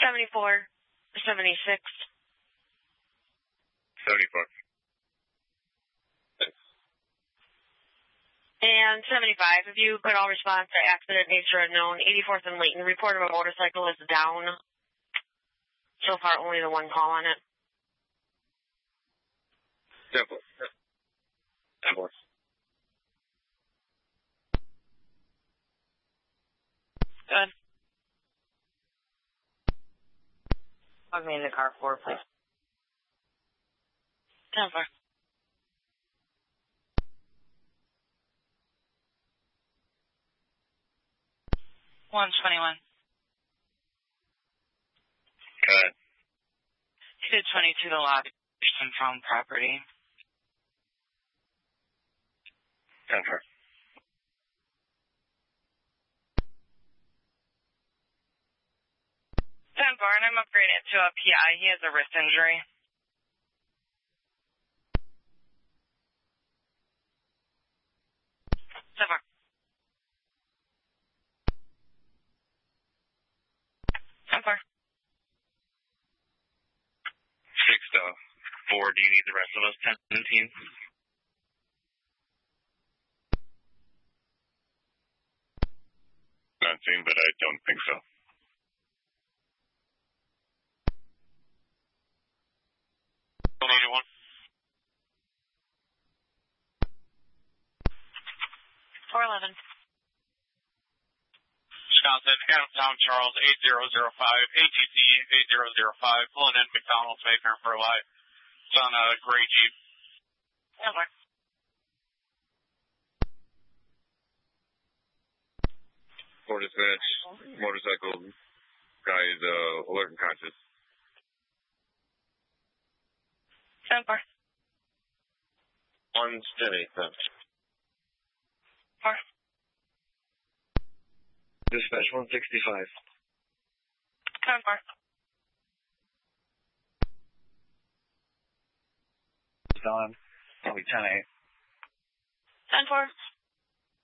74, 76. 74. And 75, if you could all respond to accident nature unknown, 84th and Layton. Report of a motorcycle is down. So far, only the one call on it. 10-4. 10-4. Good. Plug me in the car 4, please. 10-4. One 21. Good. He did 22 to lobby. Some found property. 10-4. 10-4, and I'm upgrading it to a PI. He has a wrist injury. Four. Do you need the rest of those 10 teams? Not seen, but I don't think so. Wisconsin, Adamstown, Charles, 8005, ATC 8005, pulling in McDonald's Maker for life. It's on a gray Jeep. Over. Fort dispatch, motorcycle guy is alert and conscious. 10-4. One steady. 4. Dispatch 165. 10-4. Don, probably 10-8. 10-4.